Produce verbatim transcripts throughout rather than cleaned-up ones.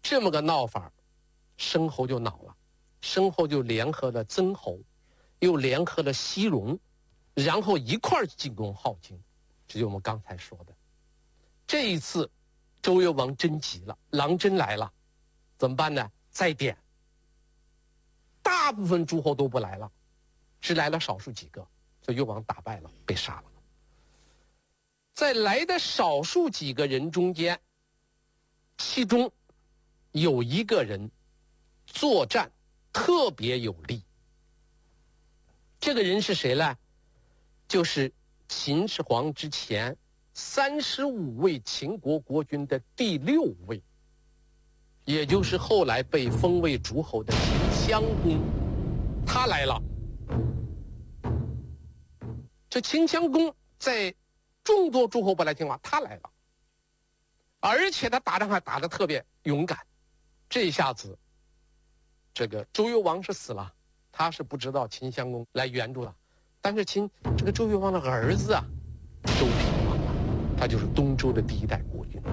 这么个闹法，申侯就恼了，申侯就联合了曾侯，又联合了西戎，然后一块儿进攻镐京。这就是我们刚才说的。这一次周幽王真急了，郎真来了，怎么办呢？再点，大部分诸侯都不来了，只来了少数几个，所以幽王打败了，被杀了。在来的少数几个人中间，其中有一个人作战特别有力。这个人是谁呢？就是秦始皇之前三十五位秦国国君的第六位，也就是后来被封为诸侯的秦襄公，他来了。这秦襄公在众多诸侯不来听话，他来了，而且他打仗还打得特别勇敢。这一下子，这个周幽王是死了，他是不知道秦襄公来援助了。但是秦这个周幽王的儿子啊，周平王啊，他就是东周的第一代国君。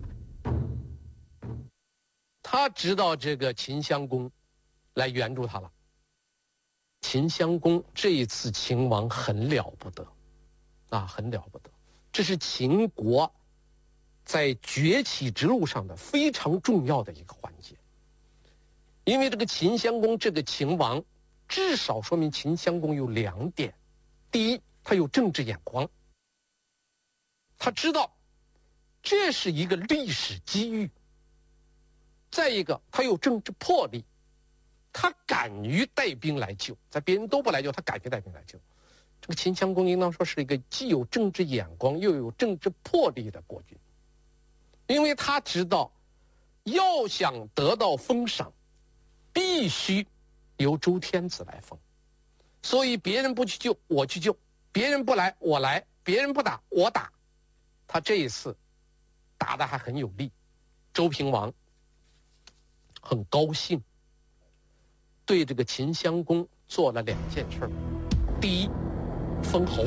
他知道这个秦襄公来援助他了。秦襄公这一次秦王很了不得，啊，很了不得。这是秦国在崛起之路上的非常重要的一个环节。因为这个秦襄公这个秦王，至少说明秦襄公有两点：第一，他有政治眼光，他知道这是一个历史机遇；再一个，他有政治魄力，他敢于带兵来救，在别人都不来救，他敢于带兵来救。这个秦襄公应当说是一个既有政治眼光又有政治魄力的国君，因为他知道要想得到封赏，必须由周天子来封，所以别人不去救我去救，别人不来我来，别人不打我打。他这一次打得还很有力，周平王很高兴，对这个秦襄公做了两件事。第一，封侯。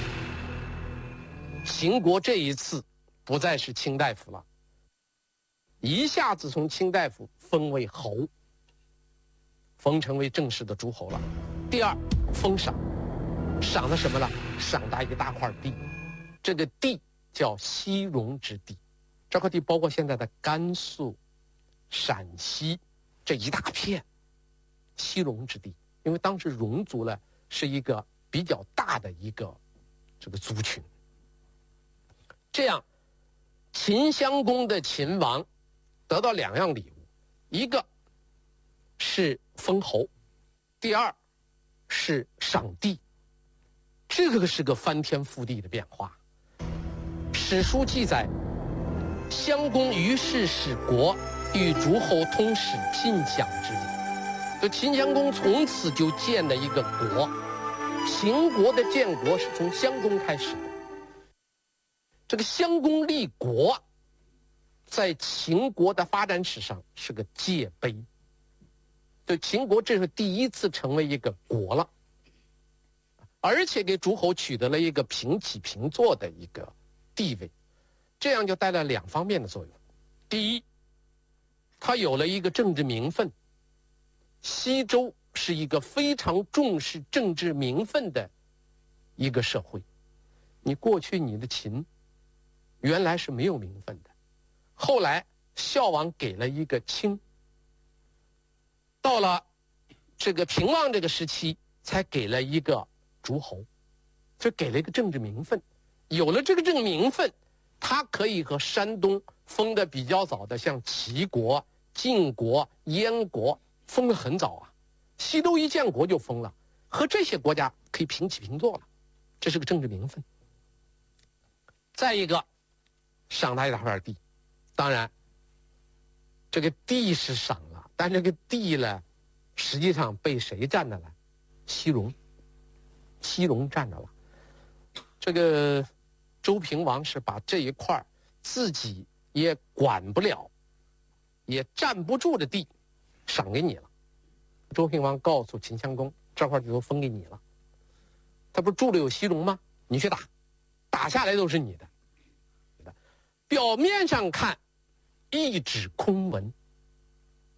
秦国这一次不再是卿大夫了，一下子从卿大夫封为侯，封成为正式的诸侯了。第二，封赏，赏的什么呢？赏他一大块地，这个地叫西戎之地，这块地包括现在的甘肃、陕西这一大片西戎之地，因为当时戎族呢是一个比较大的一个这个族群。这样，秦襄公的秦王得到两样礼物，一个是封侯，第二是赏地。这个是个翻天覆地的变化。史书记载，襄公于是使国与诸侯通使聘享之礼。就秦襄公从此就建了一个国，秦国的建国是从襄公开始的。这个襄公立国，在秦国的发展史上是个界碑。就秦国这是第一次成为一个国了，而且给诸侯取得了一个平起平坐的一个地位，这样就带来两方面的作用。第一，他有了一个政治名分。西周是一个非常重视政治名分的一个社会。你过去你的秦原来是没有名分的，后来孝王给了一个卿，到了这个平王这个时期才给了一个诸侯，就给了一个政治名分。有了这个政治名分，他可以和山东封的比较早的像齐国、晋国、燕国封得很早啊，西周一建国就封了，和这些国家可以平起平坐了，这是个政治名分。再一个，赏他一大块地，当然这个地是赏了，但这个地呢实际上被谁占的了？西戎，西戎占着了。这个周平王是把这一块自己也管不了也站不住的地赏给你了。周平王告诉秦襄公，这块地都分给你了，他不是住了有西戎吗？你去打，打下来都是你的。表面上看一纸空文，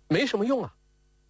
没什么用啊。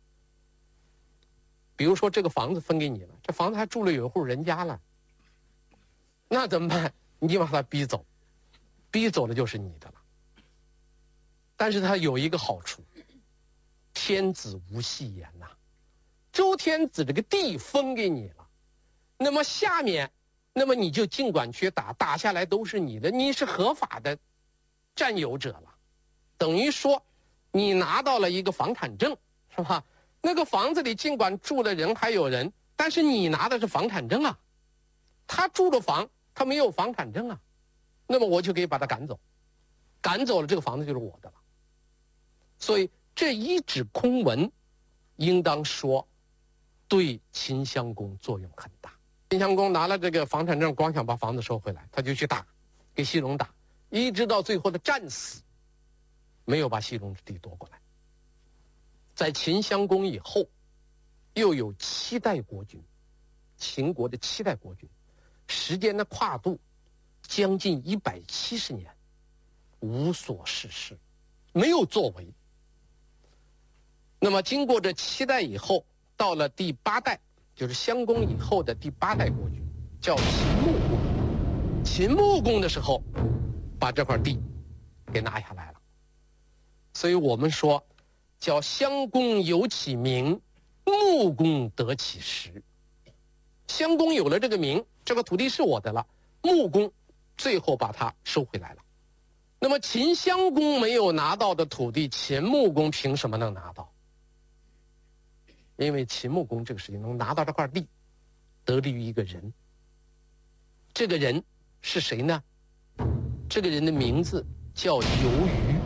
比如说这个房子分给你了，这房子还住了有一户人家了，那怎么办？你把他逼走，逼走了就是你的了。但是他有一个好处，天子无戏言呐、啊，周天子这个地分给你了，那么下面，那么你就尽管去打，打下来都是你的，你是合法的占有者了，等于说你拿到了一个房产证，是吧？那个房子里尽管住了人还有人，但是你拿的是房产证啊，他住了房，他没有房产证啊，那么我就可以把他赶走，赶走了这个房子就是我的了。所以这一纸空文，应当说对秦襄公作用很大。秦襄公拿了这个房产证，光想把房子收回来，他就去打，给西戎打，一直到最后的战死，没有把西戎之地夺过来。在秦襄公以后，又有七代国君，秦国的七代国君，时间的跨度将近一百七十年，无所事事，没有作为。那么经过这七代以后，到了第八代，就是襄公以后的第八代国君，叫秦穆公。秦穆公的时候，把这块地给拿下来了。所以我们说，叫襄公有其名，穆公得其实。襄公有了这个名，这个土地是我的了，穆公最后把它收回来了。那么秦襄公没有拿到的土地，秦穆公凭什么能拿到？因为秦穆公这个事情能拿到这块地，得力于一个人。这个人是谁呢？这个人的名字叫游鱼，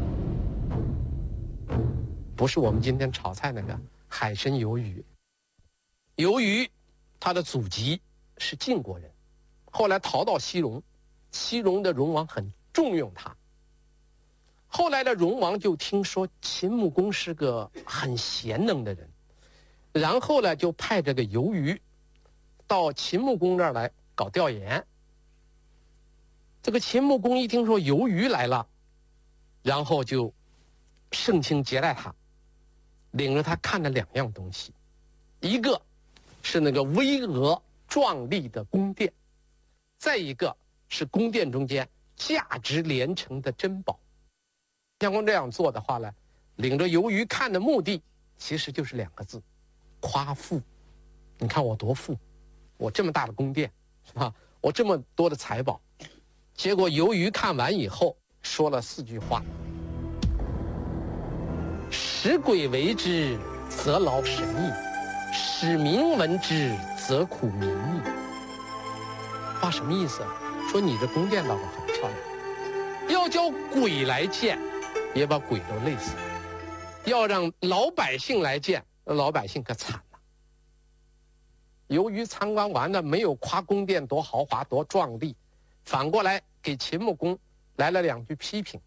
不是我们今天炒菜那个海参鱿鱼。游鱼他的祖籍是晋国人，后来逃到西戎，西戎的戎王很重用他。后来的戎王就听说秦穆公是个很贤能的人，然后呢就派这个游鱼到秦穆公那儿来搞调研。这个秦穆公一听说游鱼来了，然后就盛情接待他，领着他看了两样东西，一个是那个巍峨壮丽的宫殿，再一个是宫殿中间价值连城的珍宝。襄公这样做的话呢，领着游鱼看的目的其实就是两个字：夸富。你看我多富，我这么大的宫殿，是吧？我这么多的财宝。结果游鱼看完以后说了四句话：使鬼为之，则劳神矣；使民闻之，则苦民矣。话什么意思？说你这宫殿倒是很漂亮，要叫鬼来见，也把鬼都累死了；要让老百姓来见，老百姓可惨了。由于参观完了，没有夸宫殿多豪华多壮丽，反过来给秦穆公来了两句批评，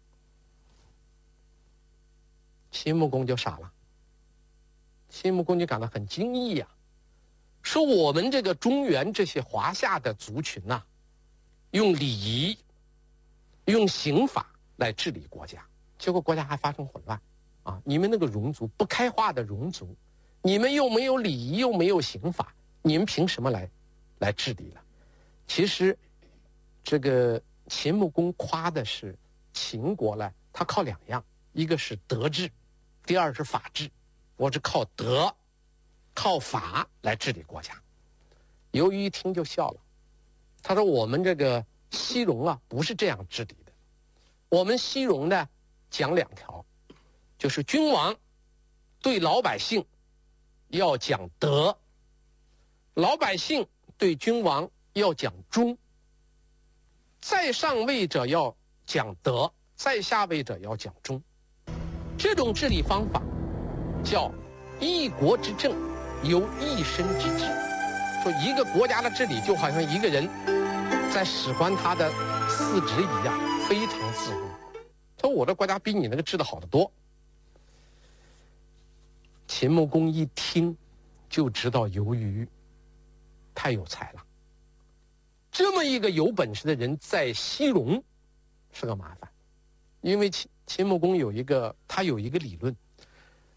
秦穆公就傻了。秦穆公就感到很惊异呀、啊，说我们这个中原这些华夏的族群呐、啊，用礼仪、用刑法来治理国家，结果国家还发生混乱啊！你们那个戎族，不开化的戎族，你们又没有礼仪，又没有刑法，你们凭什么来来治理了？其实，这个秦穆公夸的是秦国呢，他靠两样，一个是德治，第二是法治。我是靠德、靠法来治理国家。游鱼一听就笑了，他说：“我们这个西戎啊，不是这样治理的。我们西戎呢，讲两条，就是君王对老百姓要讲德，老百姓对君王要讲忠。在上位者要讲德，在下位者要讲忠。这种治理方法叫一国之政由一身之治。说一个国家的治理就好像一个人在使唤他的四肢一样，非常自如。他说我的国家比你那个治得好得多。”秦穆公一听就知道游鱼太有才了，这么一个有本事的人在西戎是个麻烦。因为秦秦穆公有一个他有一个理论，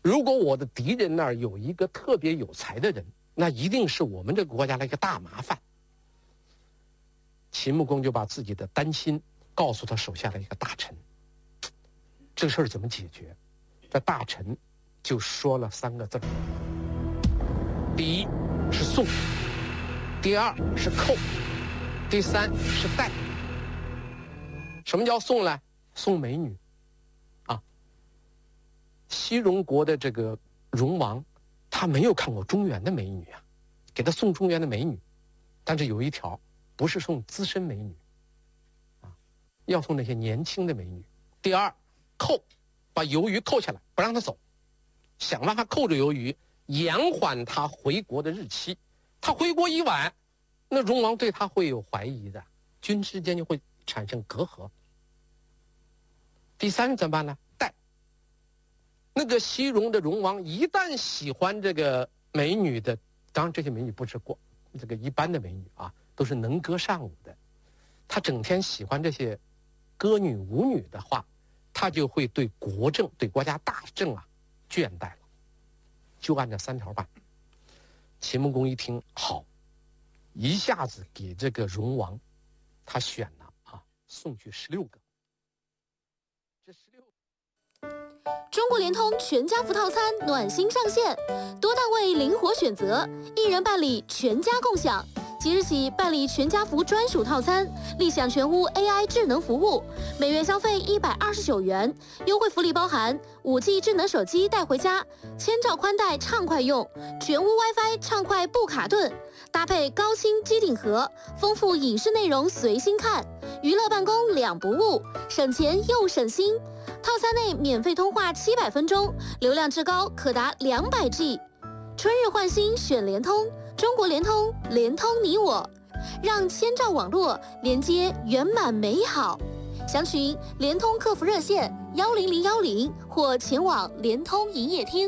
如果我的敌人那儿有一个特别有才的人，那一定是我们这个国家的一个大麻烦。秦穆公就把自己的担心告诉他手下的一个大臣。这个事儿怎么解决？这大臣就说了三个字：第一是送，第二是扣，第三是带。什么叫送呢？送美女啊。西戎国的这个戎王，他没有看过中原的美女啊，给他送中原的美女，但是有一条，不是送资深美女啊，要送那些年轻的美女。第二，扣，把由于扣下来，不让他走，想办法扣着由于，延缓他回国的日期。他回国一晚，那戎王对他会有怀疑的，君之间就会产生隔阂。第三怎么办呢？带。那个西戎的戎王一旦喜欢这个美女的，当然这些美女不是过这个一般的美女啊，都是能歌善舞的。他整天喜欢这些歌女舞女的话，他就会对国政、对国家大政啊倦怠了。就按这三条办。秦穆公一听，好，一下子给这个戎王，他选了啊，送去十六个。这十六。 中国联通全家福套餐暖心上线，多档位灵活选择，一人办理全家共享。即日起办理全家福专属套餐，立享全屋 A I 智能服务，每月消费一百二十九元，优惠福利包含五 G 智能手机带回家，千兆宽带畅快用，全屋 WiFi 畅快不卡顿，搭配高清机顶盒，丰富影视内容随心看，娱乐办公两不误，省钱又省心。套餐内免费通话七百分钟，流量至高可达两百 G。春日换新选联通，中国联通，联通你我，让千兆网络连接圆满美好。详询联通客服热线幺零零幺零或前往联通营业厅。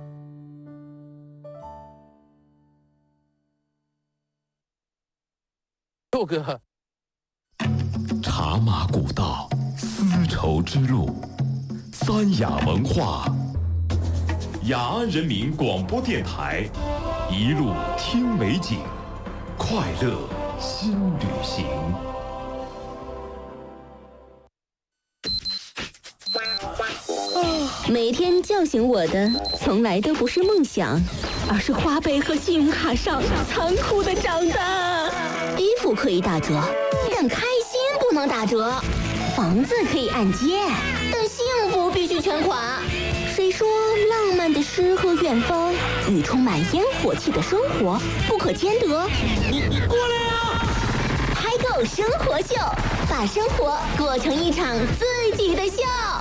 六个茶马古道，丝绸之路，三雅文化。雅安人民广播电台，一路听美景，快乐新旅行。 每天叫醒我的，从来都不是梦想，而是花呗和信用卡上残酷的账单。衣服可以打折，但开心不能打折；房子可以按揭，但幸福必须全款。谁说浪漫的诗和远方与充满烟火气的生活不可兼得？ 你你过来呀！ 嗨购生活秀，把生活过成一场自己的秀。